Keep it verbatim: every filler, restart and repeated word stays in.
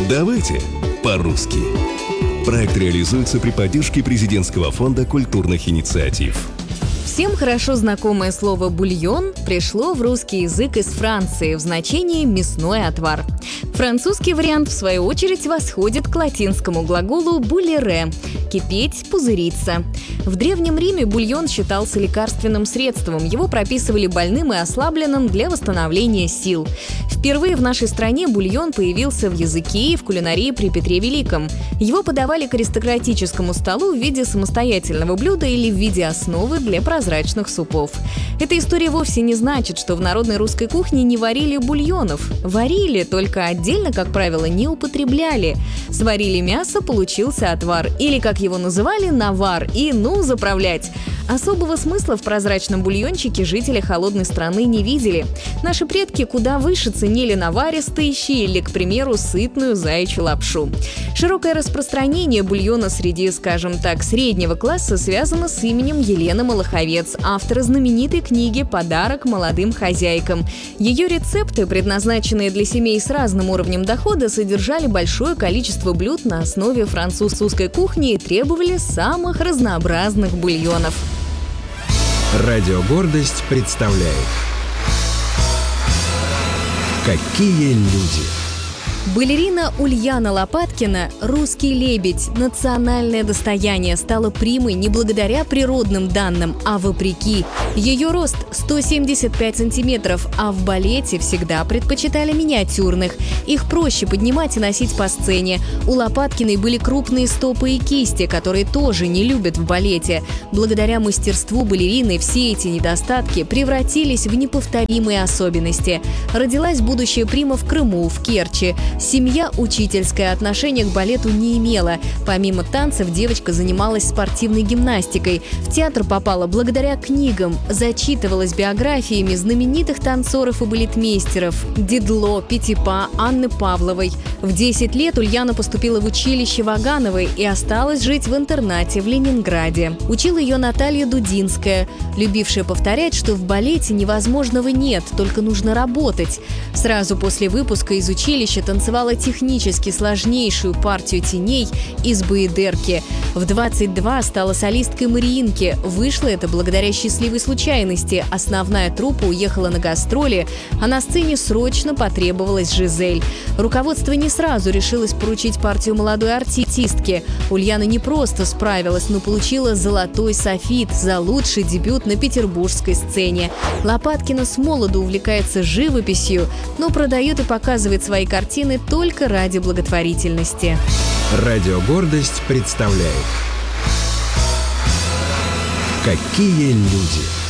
Давайте по-русски. Проект реализуется при поддержке Президентского фонда культурных инициатив. Всем хорошо знакомое слово «бульон» пришло в русский язык из Франции в значении «мясной отвар». Французский вариант, в свою очередь, восходит к латинскому глаголу «булере» – «кипеть», «пузыриться». В Древнем Риме бульон считался лекарственным средством, его прописывали больным и ослабленным для восстановления сил. Впервые в нашей стране бульон появился в языке и в кулинарии при Петре Великом. Его подавали к аристократическому столу в виде самостоятельного блюда или в виде основы для прозрачных супов. Эта история вовсе не значит, что в народной русской кухне не варили бульонов. Варили, только отдельно, как правило, не употребляли. Сварили мясо, получился отвар. Или, как его называли, навар. И ну заправлять. Особого смысла в прозрачном бульончике жители холодной страны не видели. Наши предки куда выше ценили наваристые щи или, к примеру, сытную заячью лапшу. Широкое распространение бульона среди, скажем так, среднего класса связано с именем Елены Малаховец, автора знаменитой книги «Подарок молодым хозяйкам». Ее рецепты, предназначенные для семей с разным уровнем дохода, содержали большое количество блюд на основе французской кухни и требовали самых разнообразных бульонов. Радио «Гордость» представляет «Какие люди». Балерина Ульяна Лопаткина «Русский лебедь» – национальное достояние, стала примой не благодаря природным данным, а вопреки. Ее рост – сто семьдесят пять сантиметров, а в балете всегда предпочитали миниатюрных. Их проще поднимать и носить по сцене. У Лопаткиной были крупные стопы и кисти, которые тоже не любят в балете. Благодаря мастерству балерины все эти недостатки превратились в неповторимые особенности. Родилась будущая прима в Крыму, в Керчи. Семья учительское, отношение к балету не имела. Помимо танцев девочка занималась спортивной гимнастикой. В театр попала благодаря книгам. Зачитывалась биографиями знаменитых танцоров и балетмейстеров – Дидло, Петипа, Анны Павловой. В десять лет Ульяна поступила в училище Вагановой и осталась жить в интернате в Ленинграде. Учила ее Наталья Дудинская, любившая повторять, что в балете невозможного нет, только нужно работать. Сразу после выпуска из училища танцевала технически сложнейшую партию теней из Баядерки. В двадцать два стала солисткой Мариинки. Вышло это благодаря счастливой случайности. Основная труппа уехала на гастроли, а на сцене срочно потребовалась Жизель. Руководство не сразу решилось поручить партию молодой артистке. Ульяна не просто справилась, но получила золотой софит за лучший дебют на петербургской сцене. Лопаткина с молоду увлекается живописью, но продает и показывает свои картины только ради благотворительности. Радио «Гордость» представляет «Какие люди».